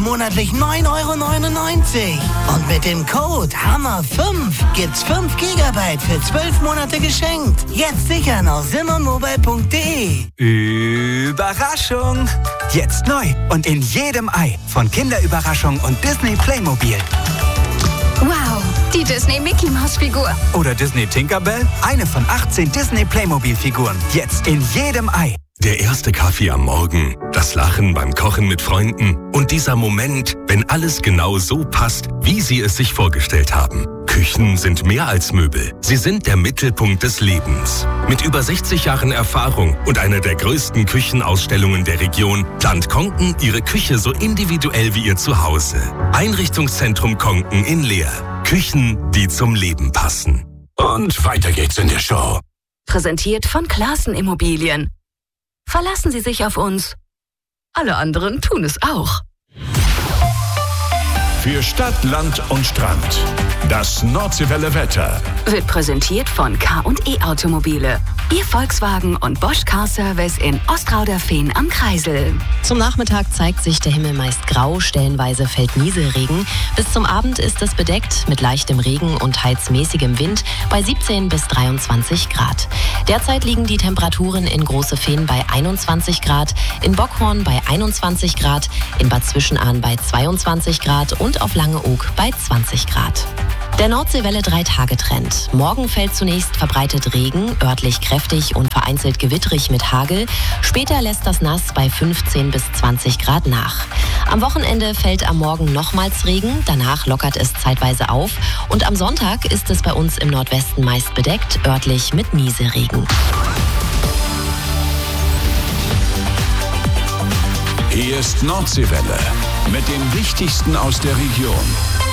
monatlich 9,99 €. Und mit dem Code HAMMER5 gibt's 5 GB für 12 Monate geschenkt. Jetzt sichern auf simmermobile.de. Überraschung! Jetzt neu und in jedem Ei von Kinderüberraschung und Disney Playmobil. Wow, die Disney-Mickey-Maus-Figur. Oder Disney Tinkerbell, eine von 18 Disney Playmobil-Figuren. Jetzt in jedem Ei. Der erste Kaffee am Morgen, das Lachen beim Kochen mit Freunden und dieser Moment, wenn alles genau so passt, wie Sie es sich vorgestellt haben. Küchen sind mehr als Möbel. Sie sind der Mittelpunkt des Lebens. Mit über 60 Jahren Erfahrung und einer der größten Küchenausstellungen der Region plant Konken Ihre Küche so individuell wie Ihr Zuhause. Einrichtungszentrum Konken in Leer. Küchen, die zum Leben passen. Und weiter geht's in der Show. Präsentiert von Classen Immobilien. Verlassen Sie sich auf uns. Alle anderen tun es auch. Für Stadt, Land und Strand. Das Nordseewelle Wetter Wird präsentiert von K&E Automobile. Ihr Volkswagen und Bosch Car Service in Ostrauderfehn am Kreisel. Zum Nachmittag zeigt sich der Himmel meist grau, stellenweise fällt Nieselregen. Bis zum Abend ist es bedeckt mit leichtem Regen und heizmäßigem Wind bei 17 bis 23 Grad. Derzeit liegen die Temperaturen in Großefehn bei 21 Grad, in Bockhorn bei 21 Grad, in Bad Zwischenahn bei 22 Grad und auf Langeoog bei 20 Grad. Der Nordseewelle 3-Tage-Trend. Morgen fällt zunächst verbreitet Regen, örtlich kräftig und vereinzelt gewitterig mit Hagel. Später lässt das Nass bei 15 bis 20 Grad nach. Am Wochenende fällt am Morgen nochmals Regen, danach lockert es zeitweise auf. Und am Sonntag ist es bei uns im Nordwesten meist bedeckt, örtlich mit Nieselregen. Hier ist Nordseewelle mit dem Wichtigsten aus der Region.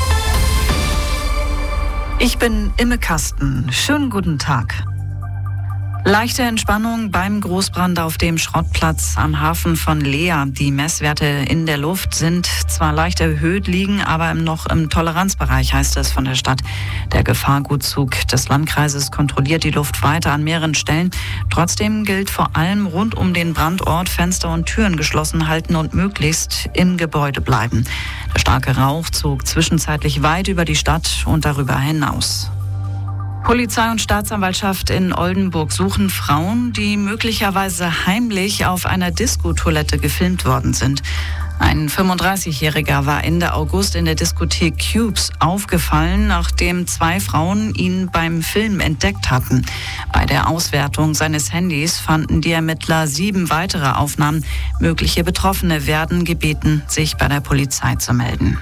Ich bin Imme Kasten. Schönen guten Tag. Leichte Entspannung beim Großbrand auf dem Schrottplatz am Hafen von Leer. Die Messwerte in der Luft sind zwar leicht erhöht, liegen aber noch im Toleranzbereich, heißt es von der Stadt. Der Gefahrgutzug des Landkreises kontrolliert die Luft weiter an mehreren Stellen. Trotzdem gilt vor allem rund um den Brandort Fenster und Türen geschlossen halten und möglichst im Gebäude bleiben. Der starke Rauch zog zwischenzeitlich weit über die Stadt und darüber hinaus. Polizei und Staatsanwaltschaft in Oldenburg suchen Frauen, die möglicherweise heimlich auf einer Disco-Toilette gefilmt worden sind. Ein 35-Jähriger war Ende August in der Diskothek Cubes aufgefallen, nachdem 2 Frauen ihn beim Film entdeckt hatten. Bei der Auswertung seines Handys fanden die Ermittler 7 weitere Aufnahmen. Mögliche Betroffene werden gebeten, sich bei der Polizei zu melden.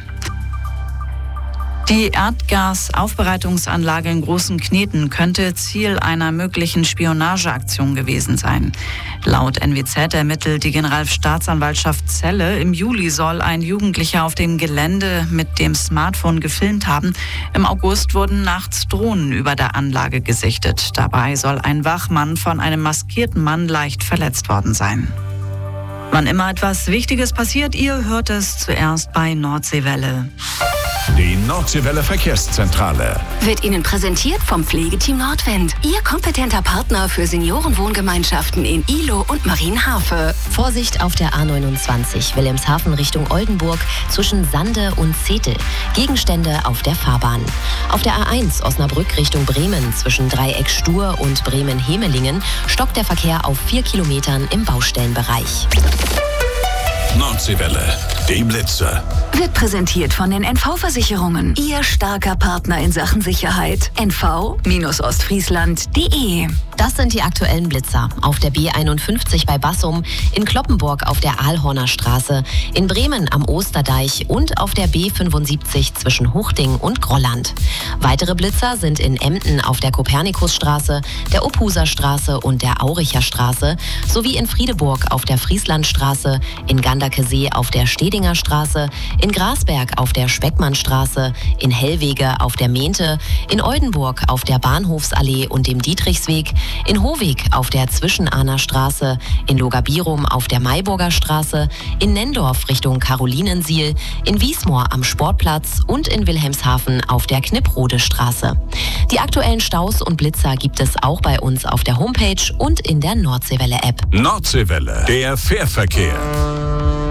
Die Erdgasaufbereitungsanlage in Großen Kneten könnte Ziel einer möglichen Spionageaktion gewesen sein. Laut NWZ ermittelt die Generalstaatsanwaltschaft Celle, im Juli soll ein Jugendlicher auf dem Gelände mit dem Smartphone gefilmt haben. Im August wurden nachts Drohnen über der Anlage gesichtet. Dabei soll ein Wachmann von einem maskierten Mann leicht verletzt worden sein. Wann immer etwas Wichtiges passiert, ihr hört es zuerst bei Nordseewelle. Die Nordseewelle Verkehrszentrale Wird Ihnen präsentiert vom Pflegeteam Nordwind. Ihr kompetenter Partner für Seniorenwohngemeinschaften in Ihlow und Marienhafe. Vorsicht auf der A29 Wilhelmshaven Richtung Oldenburg zwischen Sande und Zetel. Gegenstände auf der Fahrbahn. Auf der A1 Osnabrück Richtung Bremen zwischen Dreieck Stur und Bremen-Hemelingen stockt der Verkehr auf 4 Kilometern im Baustellenbereich. Nordseewelle, die Blitzer. Wird präsentiert von den NV-Versicherungen. Ihr starker Partner in Sachen Sicherheit. nv-ostfriesland.de. Das sind die aktuellen Blitzer. Auf der B51 bei Bassum, in Cloppenburg auf der Aalhorner Straße, in Bremen am Osterdeich und auf der B75 zwischen Huchting und Grolland. Weitere Blitzer sind in Emden auf der Kopernikusstraße, der Ophuser Straße und der Auricher Straße sowie in Friedeburg auf der Frieslandstraße, in Ganderkesee auf der Stedinger Straße, in Grasberg auf der Speckmannstraße, in Hellwege auf der Mehnte, in Oldenburg auf der Bahnhofsallee und dem Dietrichsweg, in Hohweg auf der Zwischenahner Straße, in Logabirum auf der Mayburger Straße, in Nendorf Richtung Karolinensiel, in Wiesmoor am Sportplatz und in Wilhelmshaven auf der Knipprode Straße. Die aktuellen Staus und Blitzer gibt es auch bei uns auf der Homepage und in der Nordseewelle-App. Nordseewelle, der Fährverkehr.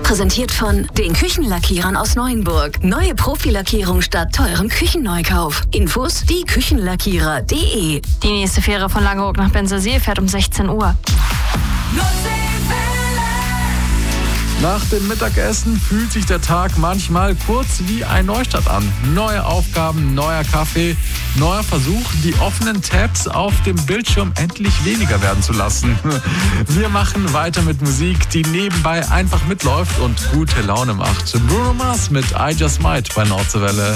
Präsentiert von den Küchenlackierern aus Neuenburg. Neue Profilackierung statt teurem Küchenneukauf. Infos dieküchenlackierer.de. Die nächste Fähre von Langeoog nach Bensersiel fährt um 16 Uhr. Nach dem Mittagessen fühlt sich der Tag manchmal kurz wie ein Neustart an. Neue Aufgaben, neuer Kaffee, neuer Versuch, die offenen Tabs auf dem Bildschirm endlich weniger werden zu lassen. Wir machen weiter mit Musik, die nebenbei einfach mitläuft und gute Laune macht. Bruno Mars mit I Just Might bei Nordseewelle.